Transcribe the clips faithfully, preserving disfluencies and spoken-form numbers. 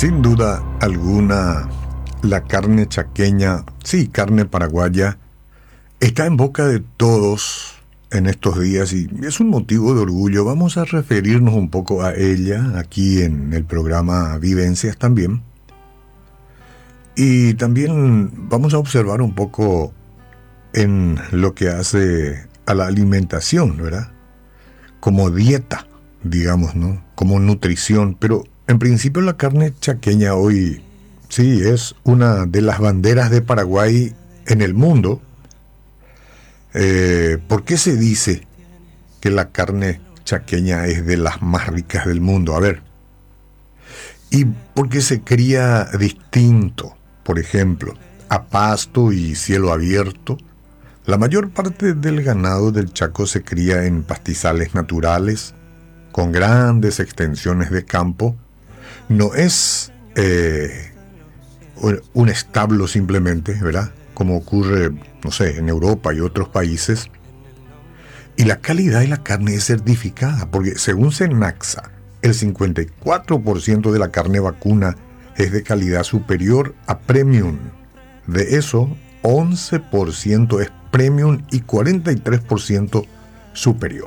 Sin duda alguna, la carne chaqueña, sí, carne paraguaya, está en boca de todos en estos días y es un motivo de orgullo. Vamos a referirnos un poco a ella aquí en el programa Vivencias también. Y también vamos a observar un poco en lo que hace a la alimentación, ¿verdad? Como dieta, digamos, ¿no? Como nutrición. Pero en principio la carne chaqueña hoy, sí, es una de las banderas de Paraguay en el mundo. Eh, ¿Por qué se dice que la carne chaqueña es de las más ricas del mundo? A ver. Y porque se cría distinto, por ejemplo, a pasto y cielo abierto. La mayor parte del ganado del Chaco se cría en pastizales naturales, con grandes extensiones de campo. No es eh, un establo simplemente, ¿verdad? Como ocurre, no sé, en Europa y otros países. Y la calidad de la carne es certificada, porque según Senaxa, el cincuenta y cuatro por ciento de la carne vacuna es de calidad superior a premium. De eso, once por ciento es premium y cuarenta y tres por ciento superior.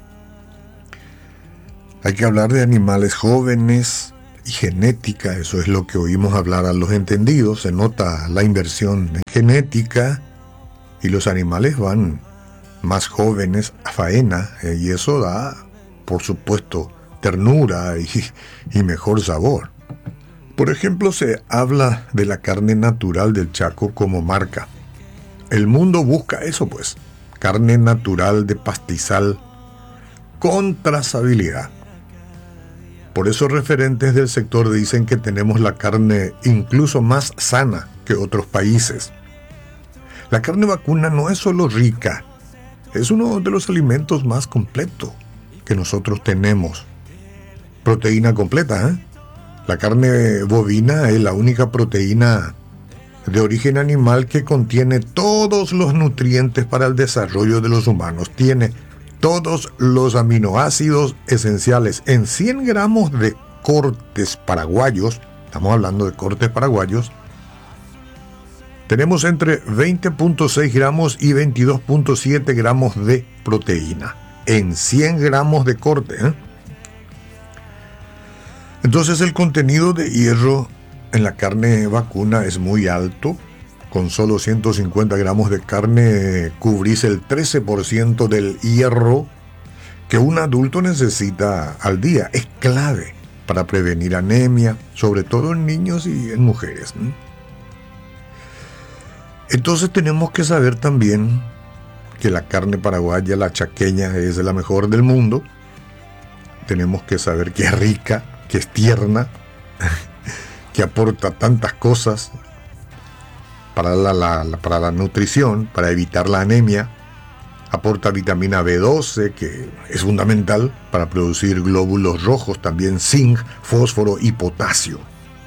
Hay que hablar de animales jóvenes y genética, eso es lo que oímos hablar a los entendidos. Se nota la inversión en genética y los animales van más jóvenes a faena, eh, y eso da, por supuesto, ternura y, y mejor sabor. Por ejemplo, se habla de la carne natural del Chaco como marca. El mundo busca eso, pues, carne natural de pastizal con trazabilidad. Por eso referentes del sector dicen que tenemos la carne incluso más sana que otros países. La carne vacuna no es solo rica, es uno de los alimentos más completos que nosotros tenemos. Proteína completa, ¿eh? La carne bovina es la única proteína de origen animal que contiene todos los nutrientes para el desarrollo de los humanos. Tiene todos los aminoácidos esenciales en cien gramos de cortes paraguayos. Estamos hablando de cortes paraguayos. Tenemos entre veinte punto seis gramos y veintidós punto siete gramos de proteína en cien gramos de corte, ¿eh? Entonces el contenido de hierro en la carne vacuna es muy alto. Con solo ciento cincuenta gramos de carne cubrís el trece por ciento del hierro que un adulto necesita al día. Es clave para prevenir anemia, sobre todo en niños y en mujeres. Entonces tenemos que saber también que la carne paraguaya, la chaqueña, es la mejor del mundo. Tenemos que saber que es rica, que es tierna, que aporta tantas cosas para la, la, la, para la nutrición, para evitar la anemia. Aporta vitamina B doce, que es fundamental para producir glóbulos rojos, también zinc, fósforo y potasio.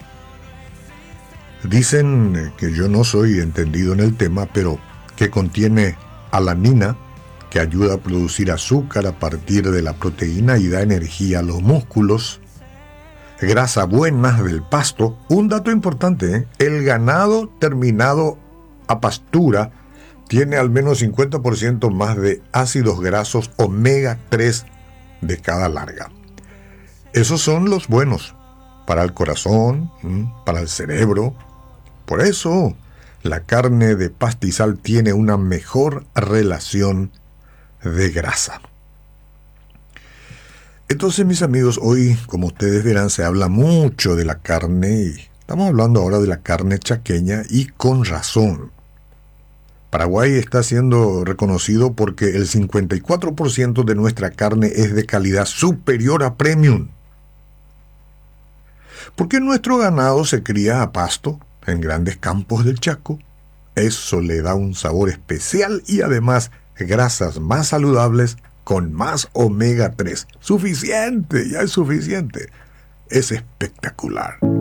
Dicen que yo no soy entendido en el tema, pero que contiene alanina, que ayuda a producir azúcar a partir de la proteína y da energía a los músculos. Grasa buena del pasto. Un dato importante, ¿eh? El ganado terminado a pastura tiene al menos cincuenta por ciento más de ácidos grasos omega tres de cada larga. Esos son los buenos para el corazón, para el cerebro. Por eso la carne de pastizal tiene una mejor relación de grasa. Entonces, mis amigos, hoy, como ustedes verán, se habla mucho de la carne y estamos hablando ahora de la carne chaqueña y con razón. Paraguay está siendo reconocido porque el cincuenta y cuatro por ciento de nuestra carne es de calidad superior a premium. Porque nuestro ganado se cría a pasto en grandes campos del Chaco. Eso le da un sabor especial y además grasas más saludables con más omega tres. Suficiente, ya es suficiente. Es espectacular.